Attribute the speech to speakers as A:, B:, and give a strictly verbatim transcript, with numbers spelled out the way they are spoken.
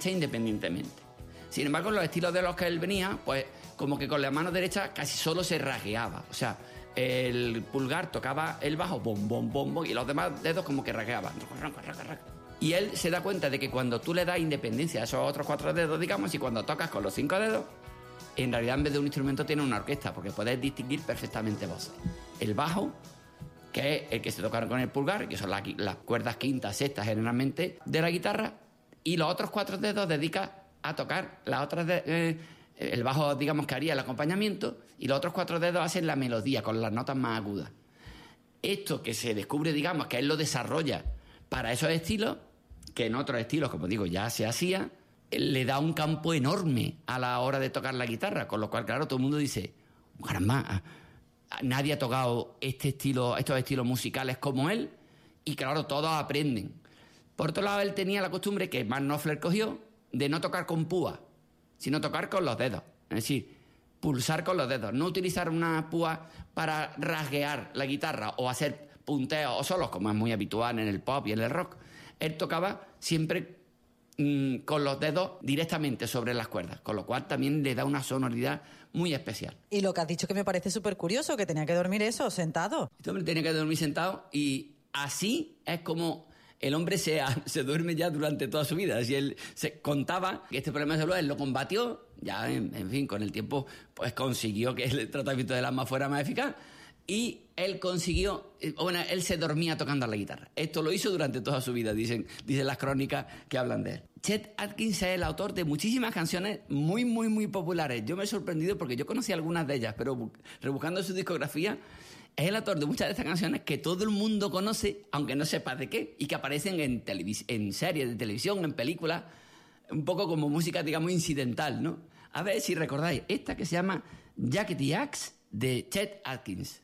A: derecha independientemente. Sin embargo, los estilos de los que él venía, pues como que con la mano derecha casi solo se rasgueaba. O sea, el pulgar tocaba el bajo, bom, bom, bom, bom, y los demás dedos como que rasgueaban. Y él se da cuenta de que cuando tú le das independencia a esos otros cuatro dedos, digamos, y cuando tocas con los cinco dedos, en realidad en vez de un instrumento tiene una orquesta, porque puedes distinguir perfectamente voces. El bajo, que es el que se toca con el pulgar, que son las, las cuerdas quintas, sextas generalmente de la guitarra, y los otros cuatro dedos dedicas a tocar las otras de, eh, el bajo, digamos, que haría el acompañamiento, y los otros cuatro dedos hacen la melodía con las notas más agudas. Esto que se descubre, digamos, que él lo desarrolla para esos estilos, que en otros estilos, como digo, ya se hacía, le da un campo enorme a la hora de tocar la guitarra, con lo cual, claro, todo el mundo dice, caramba, nadie ha tocado este estilo, estos estilos musicales como él, y claro, todos aprenden. Por otro lado, él tenía la costumbre, que Mark Knopfler cogió, de no tocar con púa, sino tocar con los dedos. Es decir, pulsar con los dedos, no utilizar una púa para rasguear la guitarra o hacer punteos o solos, como es muy habitual en el pop y en el rock. Él tocaba siempre mmm, con los dedos directamente sobre las cuerdas, con lo cual también le da una sonoridad muy especial.
B: Y lo que has dicho que me parece súper curioso, que tenía que dormir eso, sentado.
A: Este hombre tenía que dormir sentado, y así es como el hombre se, se duerme ya durante toda su vida. Si él se contaba que este problema de salud él lo combatió, ya en, en fin, con el tiempo pues consiguió que el tratamiento del asma fuera más eficaz, y él consiguió, bueno, él se dormía tocando la guitarra. Esto lo hizo durante toda su vida, dicen, dicen las crónicas que hablan de él. Chet Atkins es el autor de muchísimas canciones muy, muy, muy populares. Yo me he sorprendido porque yo conocí algunas de ellas, pero rebuscando su discografía, es el autor de muchas de estas canciones que todo el mundo conoce, aunque no sepa de qué, y que aparecen en, televis- en series de televisión, en películas, un poco como música, digamos, incidental, ¿no? A ver si recordáis esta que se llama Jack the Axe, de Chet Atkins.